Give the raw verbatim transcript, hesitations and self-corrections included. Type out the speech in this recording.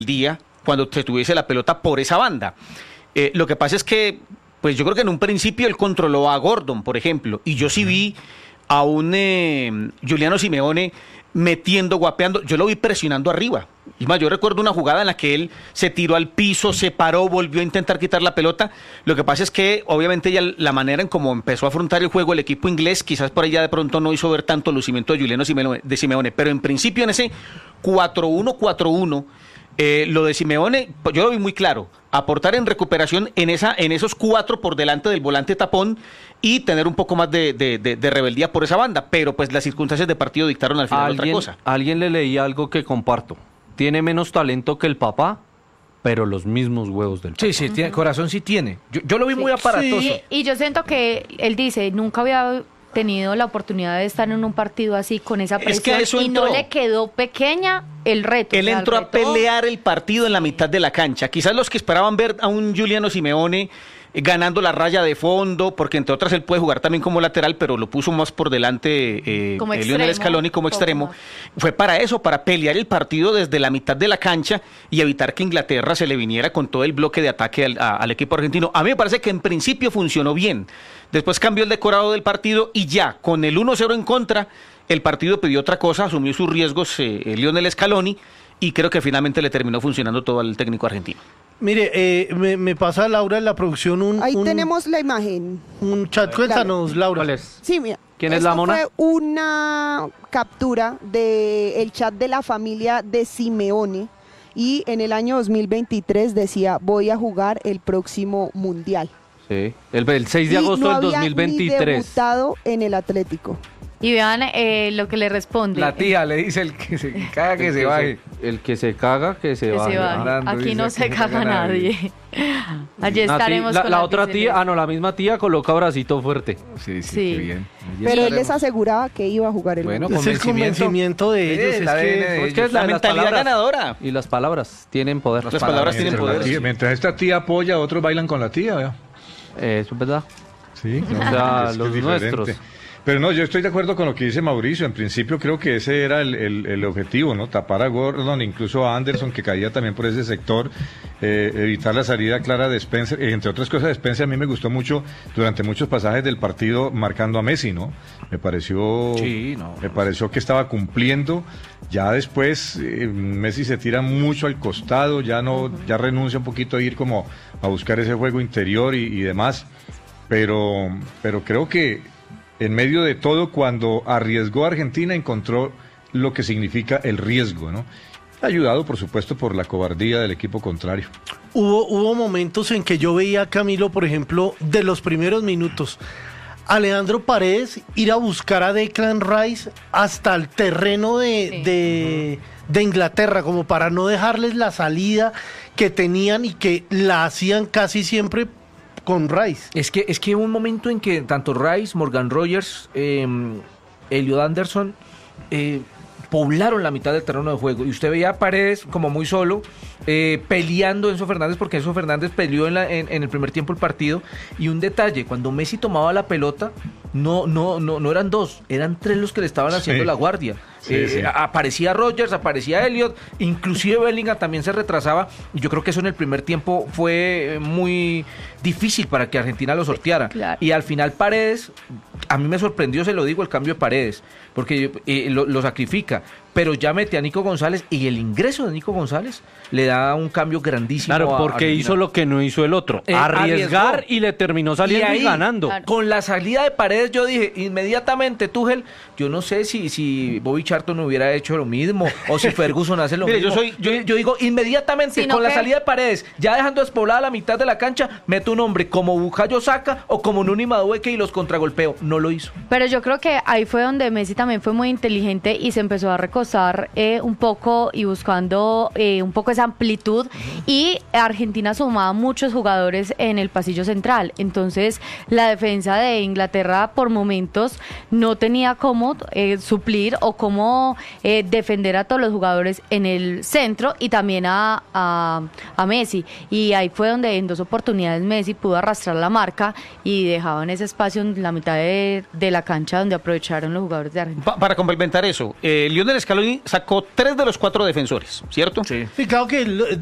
día cuando se tuviese la pelota por esa banda. Eh, lo que pasa es que, pues yo creo que en un principio él controló a Gordon, por ejemplo, y yo sí vi a un eh, Giuliano Simeone metiendo, guapeando, yo lo vi presionando arriba. Y más, yo recuerdo una jugada en la que él se tiró al piso, se paró, volvió a intentar quitar la pelota. Lo que pasa es que, obviamente, ya la manera en cómo empezó a afrontar el juego el equipo inglés, quizás por ahí ya de pronto no hizo ver tanto el lucimiento de Giuliano Simeone, de Simeone. Pero en principio, en ese cuatro uno cuatro uno, eh, lo de Simeone, yo lo vi muy claro. Aportar en recuperación en esa en esos cuatro por delante del volante tapón y tener un poco más de, de, de, de rebeldía por esa banda, pero pues las circunstancias de partido dictaron al final otra cosa. Alguien le leí algo que comparto. Tiene menos talento que el papá, pero los mismos huevos del papá. Sí, sí, tiene, corazón sí tiene. Yo, yo lo vi Sí. muy aparatoso. Sí, y yo siento que él dice, nunca había tenido la oportunidad de estar en un partido así con esa Es presión que eso y entró. no le quedó pequeña el reto. Él o sea, entró el a reto- pelear el partido en la mitad de la cancha. Quizás los que esperaban ver a un Giuliano Simeone eh, ganando la raya de fondo, porque entre otras él puede jugar también como lateral, pero lo puso más por delante eh, Como eh, extremo, Lionel Scaloni como poco extremo. más. Fue para eso, para pelear el partido desde la mitad de la cancha y evitar que Inglaterra se le viniera con todo el bloque de ataque al, a- al equipo argentino. A mí me parece que en principio funcionó bien. Después cambió el decorado del partido y ya, con el uno cero en contra, el partido pidió otra cosa, asumió sus riesgos eh, eh, Lionel Scaloni y creo que finalmente le terminó funcionando todo al técnico argentino. Mire, eh, me, me pasa Laura en la producción un, Ahí un, tenemos la imagen. un chat. Cuéntanos, Laura. ¿Cuál es? Sí, mira. ¿Quién es esto la mona? Fue una captura del chat de la familia de Simeone y en el año dos mil veintitrés decía, voy a jugar el próximo Mundial. Sí, el, el seis de Y agosto no del había dos mil veintitrés. ni debutado en el Atlético. Y vean eh, lo que le responde. La tía le dice el que se caga que El se baje. El que se caga, que se Que baje. se baje. Hablando, Aquí dice no que se no caga caga nadie. Allí Una estaremos tía- la, con la las otra biceles. tía, ah no, la misma tía coloca bracito fuerte. Sí, sí, Sí. qué bien. Allí Pero él les estaremos. aseguraba que iba a jugar el Bueno, Mundial. Es el convencimiento de Sí, ellos. el es A D N que- de Es que ellos. La las mentalidad palabras- ganadora. Y las palabras tienen poder. Las palabras tienen Mientras, poder. la tía- mientras esta tía apoya, otros bailan con la tía, ¿vea? Eh, Eso es verdad. Sí, O sea, los diferente. nuestros. Pero no, yo estoy de acuerdo con lo que dice Mauricio. En principio creo que ese era el, el- el objetivo, ¿no? Tapar a Gordon, incluso a Anderson, que caía también por ese sector, eh, evitar la salida clara de Spencer. Eh, entre otras cosas, Spencer a mí me gustó mucho durante muchos pasajes del partido marcando a Messi, ¿no? Me pareció, Sí, no. me pareció que estaba cumpliendo. Ya después eh, Messi se tira mucho al costado, ya no, ya renuncia un poquito a ir como a buscar ese juego interior y, y demás. Pero, pero creo que en medio de todo, cuando arriesgó a Argentina, encontró lo que significa el riesgo, ¿no? Ayudado, por supuesto, por la cobardía del equipo contrario. Hubo, hubo momentos en que yo veía a Camilo, por ejemplo, de los primeros minutos, a Leandro Paredes ir a buscar a Declan Rice hasta el terreno de, Sí. de, de Inglaterra, como para no dejarles la salida que tenían y que la hacían casi siempre con Rice. Es que, es que hubo un momento en que tanto Rice, Morgan Rogers, eh, Elliot Anderson eh, poblaron la mitad del terreno de juego. Y usted veía a Paredes como muy solo, eh, peleando Enzo Fernández, porque Enzo Fernández peleó en, la, en, en el primer tiempo el partido. Y un detalle, cuando Messi tomaba la pelota, no, no, no, no eran dos, eran tres los que le estaban haciendo Sí. la guardia. Sí, Eh, sí. a- Aparecía Rogers, aparecía Elliot, inclusive Bellingham también se retrasaba. Y yo creo que eso en el primer tiempo fue eh, muy difícil para que Argentina lo sorteara. Claro. Y al final Paredes, a mí me sorprendió, se lo digo, el cambio de Paredes, porque eh, lo, lo sacrifica, pero ya mete a Nico González y el ingreso de NicoGonzález le da un cambio grandísimo. Claro, a porque Argentina. hizo lo que no hizo el otro. Eh, Arriesgar arriesgó. y le terminó saliendo y, ahí, ganando. Claro. Con la salida de Paredes yo dije inmediatamente, Tuchel, yo no sé si, si Bobby Charlton hubiera hecho lo mismo o si Ferguson hace lo Mire, mismo. yo soy- yo, yo digo inmediatamente Sino con la que- salida de Paredes, ya dejando despoblada la mitad de la cancha, meto un hombre como Bukayo Saka o como Nuni Madueke y los contragolpeo. No lo hizo. Pero yo creo que ahí fue donde Messi también fue muy inteligente y se empezó a recostar eh, un poco y buscando eh, un poco esa amplitud. Y Argentina sumaba muchos jugadores en el pasillo central. Entonces la defensa de Inglaterra por momentos no tenía cómo eh, suplir o cómo eh, defender a todos los jugadores en el centro y también a, a, a Messi. Y ahí fue donde en dos oportunidades Messi pudo arrastrar la marca y dejaban ese espacio en la mitad de, de la cancha donde aprovecharon los jugadores de Argentina. Pa- para complementar eso, eh, Lionel Scaloni Scaloni sacó tres de los cuatro defensores, ¿cierto? Sí. Sí, claro que lo-